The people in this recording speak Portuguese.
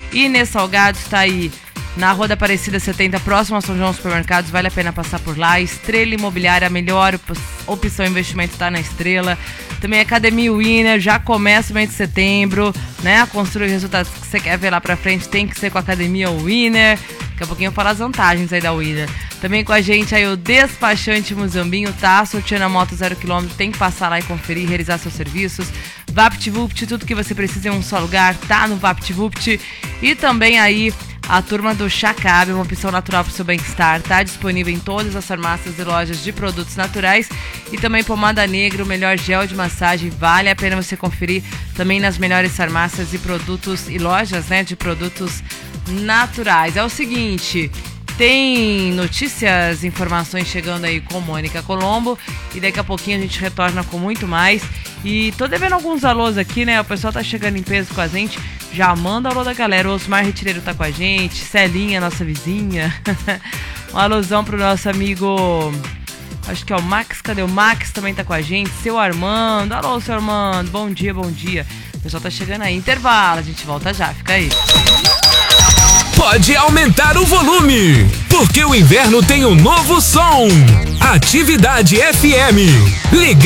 Inês Salgado está aí na Rua da Aparecida 70, próximo ao São João Supermercados, vale a pena passar por lá. Estrela Imobiliária, a melhor opção de investimento está na Estrela. Também Academia Winner, já começa o mês de setembro, né? A construir resultados que você quer ver lá pra frente tem que ser com a Academia Winner. Daqui a pouquinho eu falo as vantagens aí da Winner. Também com a gente aí o Despachante Muzambinho, tá sorteando a moto 0 km, tem que passar lá e conferir, realizar seus serviços. VaptVupt, tudo que você precisa em um só lugar, tá no VaptVupt. E também aí a turma do Chacab, uma opção natural para o seu bem-estar, tá disponível em todas as farmácias e lojas de produtos naturais. E também pomada negra, o melhor gel de massagem, vale a pena você conferir também nas melhores farmácias e produtos e lojas, né, de produtos naturais. É o seguinte, tem notícias, informações chegando aí com Mônica Colombo e daqui a pouquinho a gente retorna com muito mais. E tô devendo alguns alôs aqui, né? O pessoal tá chegando em peso com a gente. Já manda alô da galera. O Osmar Retireiro tá com a gente. Celinha, nossa vizinha. Um alôzão pro nosso amigo, acho que é o Max. Cadê o Max? Também tá com a gente. Seu Armando. Alô, seu Armando. Bom dia, bom dia. O pessoal tá chegando aí. Intervalo. A gente volta já. Fica aí. Pode aumentar o volume, porque o inverno tem um novo som. Atividade FM. Liga.